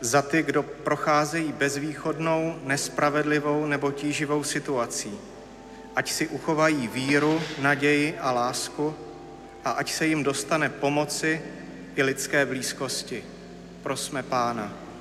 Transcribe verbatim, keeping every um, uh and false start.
za ty, kdo procházejí bezvýchodnou, nespravedlivou nebo tíživou situací. Ať si uchovají víru, naději a lásku a ať se jim dostane pomoci i lidské blízkosti. Prosme Pána.